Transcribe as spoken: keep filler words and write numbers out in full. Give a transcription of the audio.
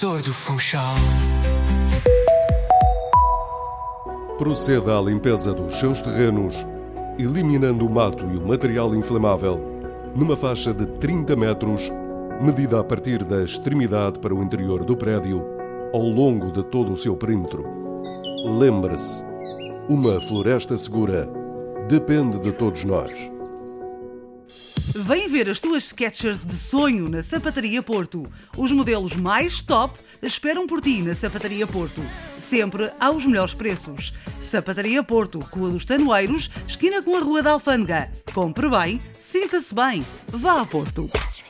Todo Funchal. Proceda à limpeza dos seus terrenos, eliminando o mato e o material inflamável, numa faixa de trinta metros, medida a partir da extremidade para o interior do prédio, ao longo de todo o seu perímetro. Lembre-se, uma floresta segura depende de todos nós. Vem ver as tuas Skechers de sonho na Sapataria Porto. Os modelos mais top esperam por ti na Sapataria Porto. Sempre aos melhores preços. Sapataria Porto, Rua dos Tanoeiros, esquina com a Rua da Alfândega. Compre bem, sinta-se bem. Vá a Porto.